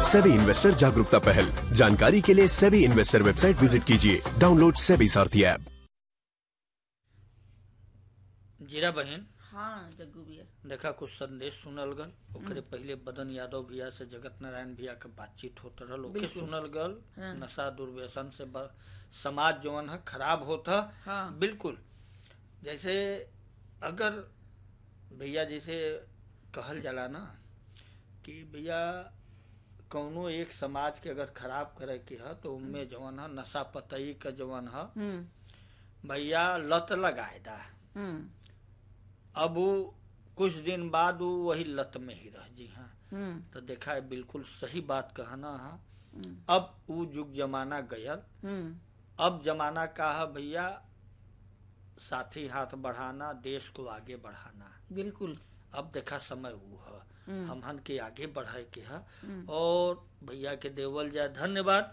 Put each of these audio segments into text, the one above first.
SEBI investor जागरूकता पहल। जानकारी के लिए सेबी इन्वेस्टर वेबसाइट विजिट कीजिए। डाउनलोड सेबी सारथी ऐप। जीरा बहन, हाँ जग्गू भैया, देखा कुछ संदेश सुनल गल। ओकरे पहले बदन यादव भैया से जगत नारायण भैया के बातचीत होत रहल, ओके सुनल गल। नशा दुर्व्यसन से समाज जवन है खराब होता। हाँ। बिल्कुल, जैसे अगर भैया जैसे कहल जाला ना कि भैया कौनो एक समाज के अगर खराब करे के है तो उनमें जवन है नशा पतई का जवन है भैया लत लगाए दा। अब वो कुछ दिन बाद वो वही लत में ही रह जी। हाँ, तो देखा है, बिल्कुल सही बात कहना है। अब वो युग जमाना गयल। अब जमाना का है भैया साथी हाथ बढ़ाना, देश को आगे बढ़ाना। बिल्कुल, अब देखा समय वो है हमहन के आगे बढ़ाए के है और भैया के देवल जाए धन्यवाद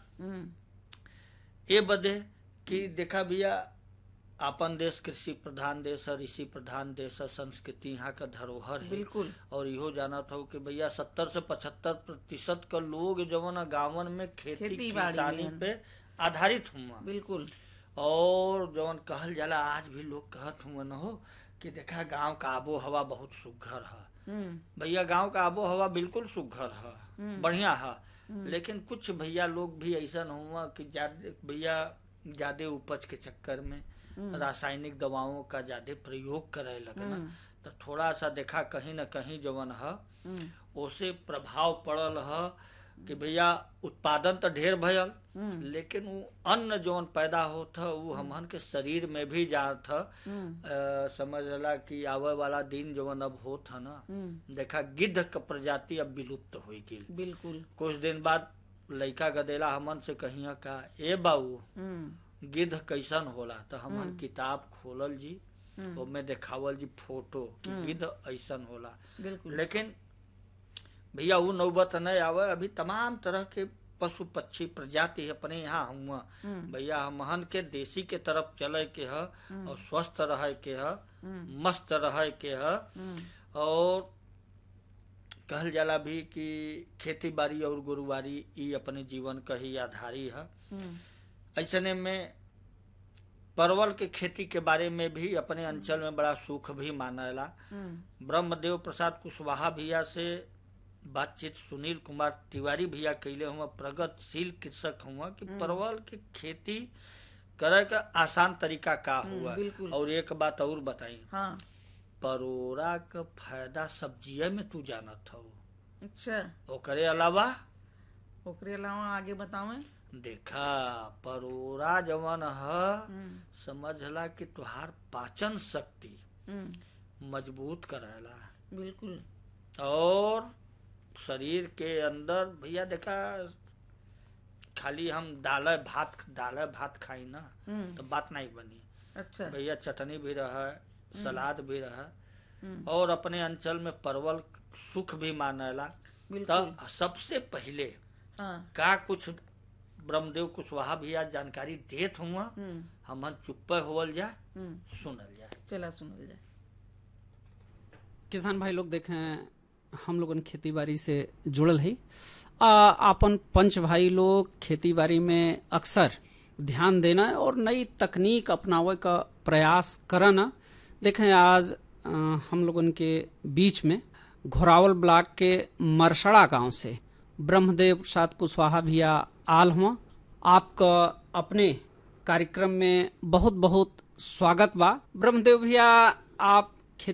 ये बदे कि देखा भैया अपन देश कृषि प्रधान देश है, ऋषि प्रधान देश है, संस्कृति यहाँ का धरोहर है। बिल्कुल, और इहो जाना था कि भैया 70 से 75% का लोग जवन गांवन में खेती किसानी पे आधारित हुआ। बिल्कुल, और जवन कहल जाला आज भी लोग कहत हुआ न हो कि देखा गांव का आबो हवा बहुत सुघर है। भैया गांव का आबो हवा बिल्कुल सुघर है, बढ़िया है। लेकिन कुछ भैया लोग भी ऐसा हुआ कि भैया ज्यादा उपज के चक्कर में रासायनिक दवाओं का ज्यादा प्रयोग करे लगना, तो थोड़ा सा देखा कहीं न कहीं जवन है उसे प्रभाव पड़ल है कि भैया उत्पादन तो ढेर भयल लेकिन वो अन्न जौन पैदा होता वो हमहन के शरीर में भी जात है। समझला कि आवे वाला दिन जवन अब होत है ना, देखा गिद्ध का प्रजाति अब विलुप्त हो गई। बिल्कुल, कुछ दिन बाद लइका गदेला हमन से कहिया का ए बाबू गिद्ध कैसन होला, तो हमन किताब खोलल जी उसमें देखावल जी फोटो कि गिद्ध ऐसन होला। लेकिन भैया वो नौबत नहीं आवे। अभी तमाम तरह के पशु पक्षी प्रजाति अपने यहाँ हुआ। भैया हमहन के देसी के तरफ चले के है और स्वस्थ रहे के है, मस्त रहे के है। और कहल जाला भी कि खेती बाड़ी और गोरुवारी ये अपने जीवन का ही आधारी है। ऐसने में परवल के खेती के बारे में भी अपने अंचल में बड़ा सुख भी मानेला। ब्रह्मदेव प्रसाद कुशवाहा भैया से बातचीत सुनील कुमार तिवारी भैया कैले हुआ, प्रगतिशील कृषक हुआ कि परवल की खेती करे का आसान तरीका का हुआ। और एक बात और बताई, हाँ। परोरा का फायदा सब्जिया में तू जानत हो? अच्छा, ओकरे अलावा आगे बतावे। देखा परोरा जवन है समझला कि तुहार पाचन शक्ति मजबूत कराला। बिल्कुल, और शरीर के अंदर भैया देखा खाली हम दाल भात खाई ना तो बात नहीं बनी। अच्छा, भैया चटनी भी रहा, सलाद भी रहा और अपने अंचल में परवल सुख भी मानेला। तो सबसे पहले का कुछ ब्रह्मदेव कुशवाहा भैया जानकारी देत हुआ, हमन चुप होवल जाए, सुनल जाए। चला सुनल जाए। किसान भाई लोग देखें, हम लोगन खेती बाड़ी से जुड़ल है। आपन पंच भाई लोग खेती बाड़ी में अक्सर ध्यान देना और नई तकनीक अपनावे का प्रयास करना। देखें आज हम लोगन के बीच में घोरावल ब्लॉक के मरसड़ा गांव से ब्रह्मदेव प्रसाद कुशवाहा भैया आल हुआ। आपका अपने कार्यक्रम में बहुत बहुत स्वागत बा। ब्रह्मदेव भैया, आप